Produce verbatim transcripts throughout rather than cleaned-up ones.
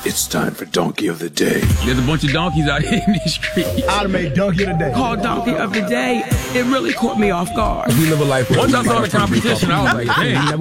It's time for Donkey of the Day. There's a bunch of donkeys out here in these streets. I'd have made Donkey of the Day. Called Donkey of the Day. It really caught me off guard. We live a life where once I saw the competition, I was like, damn.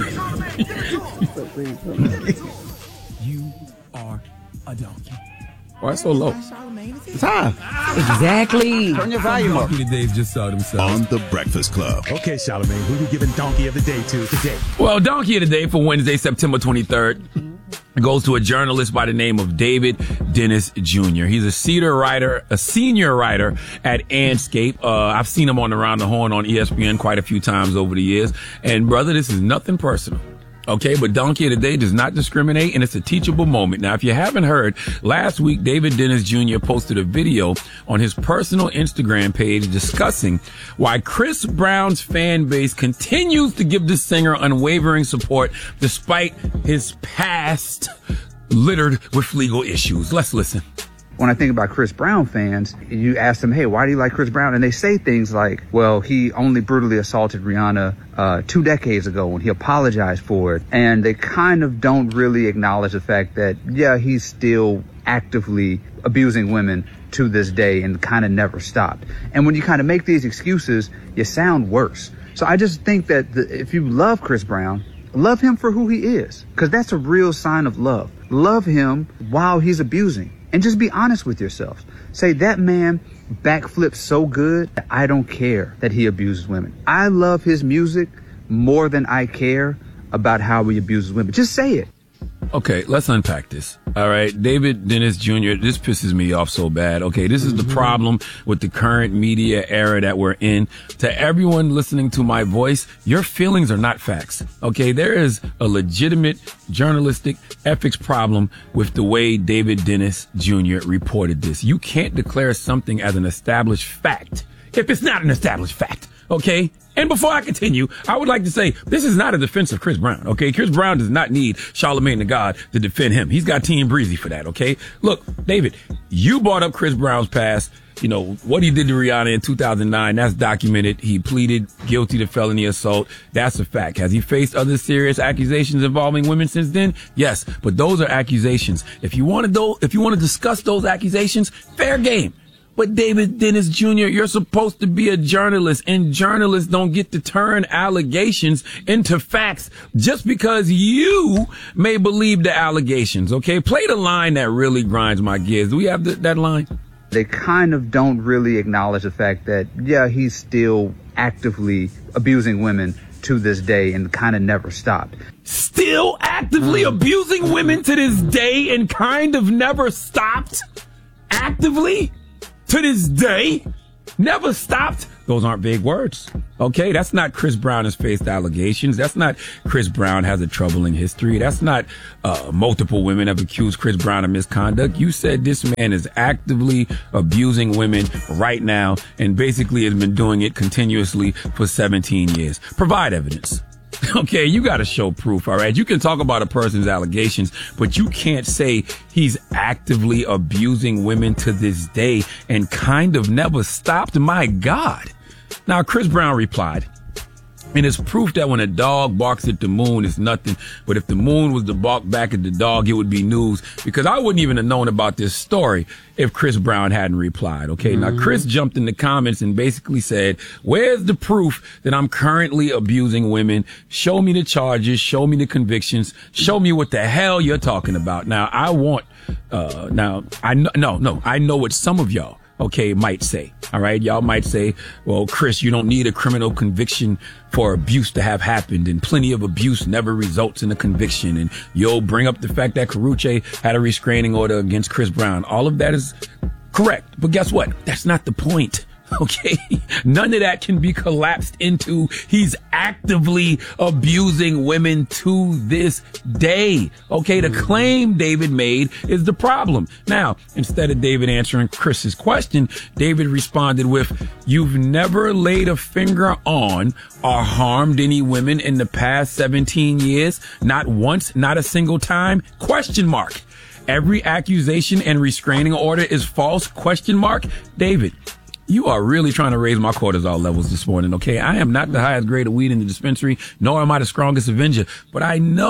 You are a donkey. Why so low? It's high. Exactly. Turn your volume up. Donkey of the Days just saw themselves. On The Breakfast Club. Okay, Charlamagne, who you giving Donkey of the Day to today? Well, Donkey of the Day for Wednesday, September twenty-third. Goes to a journalist by the name of David Dennis Junior He's a senior writer, a senior writer at Andscape. Uh, I've seen him on Around the Horn on E S P N quite a few times over the years. And brother, this is nothing personal. Okay, but Donkey of the Day does not discriminate, and it's a teachable moment. Now, if you haven't heard, last week, David Dennis Junior posted a video on his personal Instagram page discussing why Chris Brown's fan base continues to give the singer unwavering support despite his past littered with legal issues. Let's listen. When I think about Chris Brown fans, you ask them, hey, why do you like Chris Brown? And they say things like, well, he only brutally assaulted Rihanna uh, two decades ago and he apologized for it. And they kind of don't really acknowledge the fact that, yeah, he's still actively abusing women to this day and kind of never stopped. And when you kind of make these excuses, you sound worse. So I just think that the, if you love Chris Brown, love him for who he is, because that's a real sign of love. Love him while he's abusing. And just be honest with yourself. Say, that man backflips so good that I don't care that he abuses women. I love his music more than I care about how he abuses women. Just say it. Okay, let's unpack this. All right, David Dennis Junior, this pisses me off so bad. Okay, this is the problem with the current media era that we're in. To everyone listening to my voice, your feelings are not facts. Okay, there is a legitimate journalistic ethics problem with the way David Dennis Junior reported this. You can't declare something as an established fact if it's not an established fact. Okay? And before I continue, I would like to say this is not a defense of Chris Brown, okay? Chris Brown does not need Charlamagne the God to defend him. He's got Team Breezy for that, okay? Look, David, you brought up Chris Brown's past, you know, what he did to Rihanna in two thousand nine. That's documented. He pleaded guilty to felony assault. That's a fact. Has he faced other serious accusations involving women since then? Yes, but those are accusations. If you want to do, if you want to discuss those accusations, fair game. But David Dennis Junior, you're supposed to be a journalist, and journalists don't get to turn allegations into facts just because you may believe the allegations, okay? Play the line that really grinds my gears. Do we have the, that line? They kind of don't really acknowledge the fact that, yeah, he's still actively abusing women to this day and kind of never stopped. Still actively mm. abusing women to this day and kind of never stopped? Actively? To this day, never stopped. Those aren't big words. Okay, that's not Chris Brown has faced allegations. That's not Chris Brown has a troubling history. That's not uh, multiple women have accused Chris Brown of misconduct. You said this man is actively abusing women right now and basically has been doing it continuously for seventeen years. Provide evidence. Okay, you got to show proof, all right? You can talk about a person's allegations, but you can't say he's actively abusing women to this day and kind of never stopped. My God. Now, Chris Brown replied, and it's proof that when a dog barks at the moon, it's nothing. But if the moon was to bark back at the dog, it would be news. Because I wouldn't even have known about this story if Chris Brown hadn't replied. Okay, mm-hmm. Now Chris jumped in the comments and basically said, where's the proof that I'm currently abusing women? Show me the charges. Show me the convictions. Show me what the hell you're talking about. Now, I want, uh, now, I know, no, no, I know what some of y'all, okay, might say. All right. Y'all might say, well, Chris, you don't need a criminal conviction for abuse to have happened, and plenty of abuse never results in a conviction. And you'll bring up the fact that Karrueche had a restraining order against Chris Brown. All of that is correct. But guess what? That's not the point. Okay, none of that can be collapsed into he's actively abusing women to this day. Okay, the claim David made is the problem. Now, instead of David answering Chris's question, David responded with, you've never laid a finger on or harmed any women in the past seventeen years? Not once, not a single time? Question mark. Every accusation and restraining order is false? Question mark. David, you are really trying to raise my cortisol levels this morning, okay? I am not the highest grade of weed in the dispensary, nor am I the strongest Avenger, but I know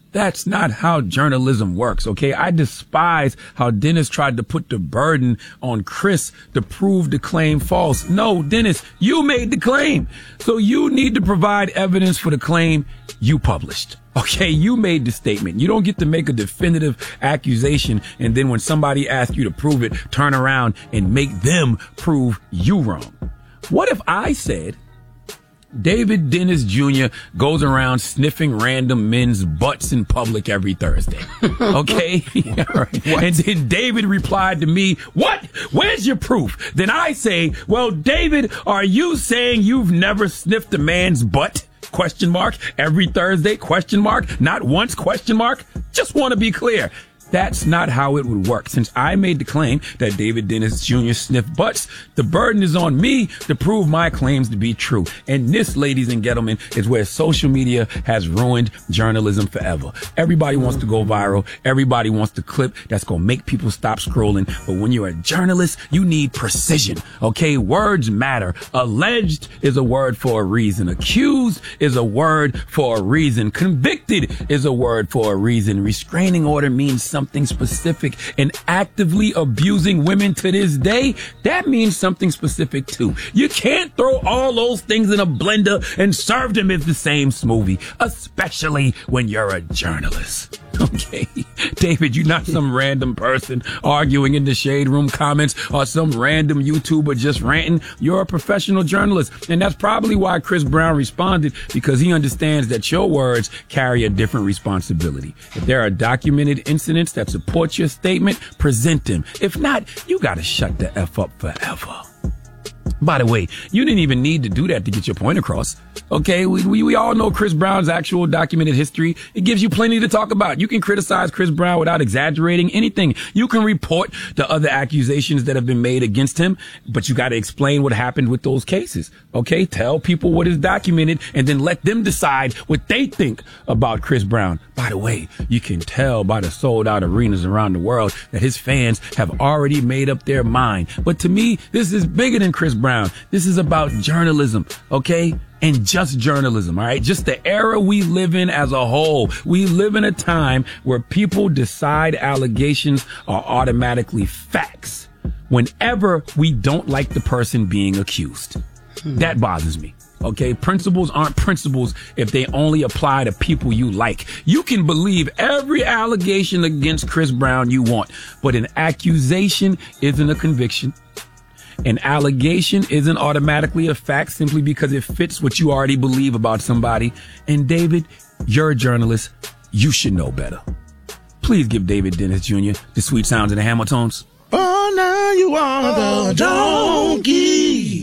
That's not how journalism works, okay? I despise how Dennis tried to put the burden on Chris to prove the claim false. No, Dennis, you made the claim. So you need to provide evidence for the claim you published. Okay, you made the statement. You don't get to make a definitive accusation and then when somebody asks you to prove it, turn around and make them prove you wrong. What if I said David Dennis Junior goes around sniffing random men's butts in public every Thursday? Okay? Yeah, right. And then David replied to me, what? Where's your proof? Then I say, well, David, are you saying you've never sniffed a man's butt? Question mark. Every Thursday? Question mark. Not once? Question mark. Just want to be clear. That's not how it would work. Since I made the claim that David Dennis Junior sniffed butts, the burden is on me to prove my claims to be true. And this, ladies and gentlemen, is where social media has ruined journalism forever. Everybody wants to go viral. Everybody wants the clip that's going to make people stop scrolling. But when you're a journalist, you need precision. Okay? Words matter. Alleged is a word for a reason. Accused is a word for a reason. Convicted is a word for a reason. Restraining order means something something specific, and actively abusing women to this day, that means something specific too. You can't throw all those things in a blender and serve them as the same smoothie, especially when you're a journalist. Okay, David, you're not some random person arguing in the shade room comments or some random YouTuber just ranting. You're a professional journalist, and that's probably why Chris Brown responded, because he understands that your words carry a different responsibility. If there are documented incidents that support your statement, present them. If not, you gotta shut the F up forever. By the way, you didn't even need to do that to get your point across. Okay, we, we we all know Chris Brown's actual documented history. It gives you plenty to talk about. You can criticize Chris Brown without exaggerating anything. You can report the other accusations that have been made against him, but you got to explain what happened with those cases. Okay, tell people what is documented and then let them decide what they think about Chris Brown. By the way, you can tell by the sold out arenas around the world that his fans have already made up their mind. But to me, this is bigger than Chris Brown. This is about journalism, okay? And just journalism, all right? Just the era we live in as a whole. We live in a time where people decide allegations are automatically facts whenever we don't like the person being accused. Hmm. That bothers me. Okay, principles aren't principles if they only apply to people you like. You can believe every allegation against Chris Brown you want, but an accusation isn't a conviction. An allegation isn't automatically a fact simply because it fits what you already believe about somebody. And David, you're a journalist. You should know better. Please give David Dennis Junior the sweet sounds of the Hamiltons. Oh, now you are the donkey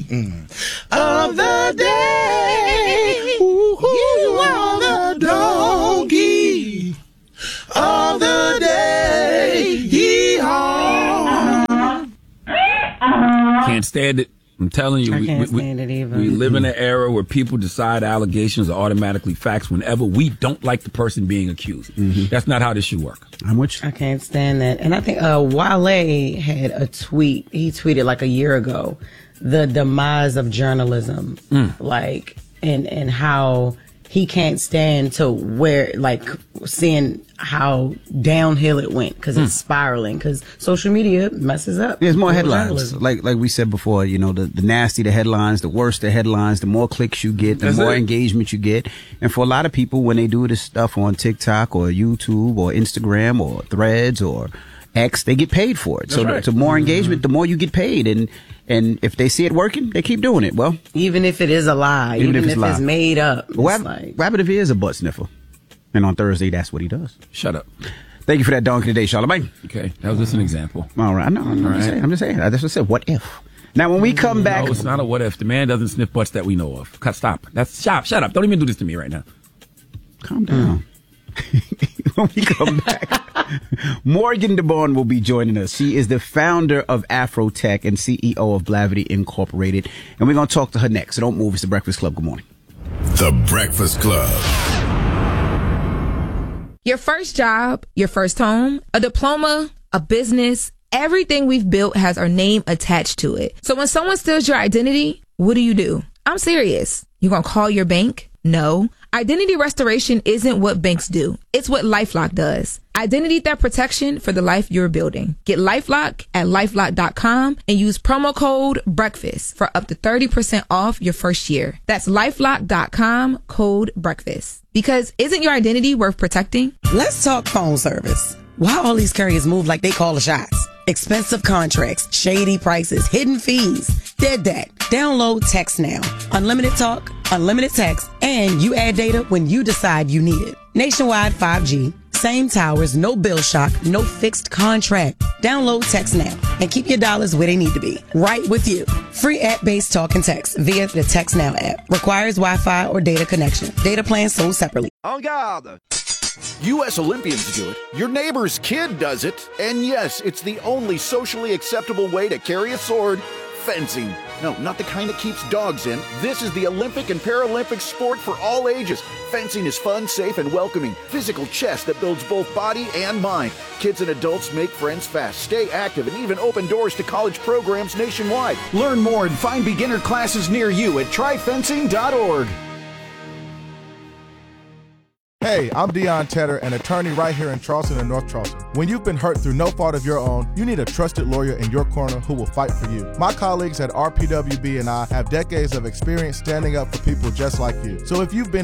of the day. Ooh, you are the donkey of the day. Yee-haw. Can't stand it. I'm telling you, I we, can't we, stand it either. we live in an era where people decide allegations are automatically facts whenever we don't like the person being accused. Mm-hmm. That's not how this should work. I'm with you. I can't stand that. And I think uh, Wale had a tweet. He tweeted like a year ago, the demise of journalism, mm. like, and and how he can't stand to where, like, seeing how downhill it went because mm. it's spiraling, because social media messes up. There's more headlines. Like like we said before, you know, the, the nasty the headlines, the worse the headlines, the more clicks you get, the That's more it. engagement you get. And for a lot of people, when they do this stuff on TikTok or YouTube or Instagram or Threads or X, they get paid for it. That's so right. the, the more engagement, mm-hmm. the more you get paid. And and if they see it working, they keep doing it. Well, even if it is a lie, even, even if, it's, if it's made up. Well, it's like... Rabbit if he is a butt sniffer. And on Thursday, that's what he does. Shut up. Thank you for that donkey today, Charlamagne. Okay, that was just an example. All right, I know. I'm, right. just saying, I'm just saying. That's what I said. What if? Now, when we come back, no, it's not a what if. The man doesn't sniff butts that we know of. Stop. That's stop. Shut up. Don't even do this to me right now. Calm down. When we come back, Morgan DeBorn will be joining us. She is the founder of Afrotech and C E O of Blavity Incorporated, and we're going to talk to her next. So don't move. It's The Breakfast Club. Good morning. The Breakfast Club. Your first job, your first home, a diploma, a business, everything we've built has our name attached to it. So when someone steals your identity, what do you do? I'm serious. You gonna call your bank? No. Identity restoration isn't what banks do. It's what LifeLock does. Identity theft protection for the life you're building. Get LifeLock at LifeLock dot com and use promo code BREAKFAST for up to thirty percent off your first year. That's LifeLock dot com, code BREAKFAST. Because isn't your identity worth protecting? Let's talk phone service. Why all these carriers move like they call the shots? Expensive contracts, shady prices, hidden fees. Dead that. Download Text Now. Unlimited talk, unlimited text, and you add data when you decide you need it. Nationwide five G. Same towers, no bill shock, no fixed contract. Download Text Now and keep your dollars where they need to be. Right with you. Free app-based talk and text via the Text Now app. Requires Wi-Fi or data connection. Data plans sold separately. En garde! U S Olympians do it. Your neighbor's kid does it. And yes, it's the only socially acceptable way to carry a sword. Fencing. No, not the kind that keeps dogs in. This is the Olympic and Paralympic sport for all ages. Fencing is fun, safe, and welcoming. Physical chess that builds both body and mind. Kids and adults make friends fast, stay active, and even open doors to college programs nationwide. Learn more and find beginner classes near you at try fencing dot org. Hey, I'm Deion Tedder, an attorney right here in Charleston and North Charleston. When you've been hurt through no fault of your own, you need a trusted lawyer in your corner who will fight for you. My colleagues at R P W B and I have decades of experience standing up for people just like you. So if you've been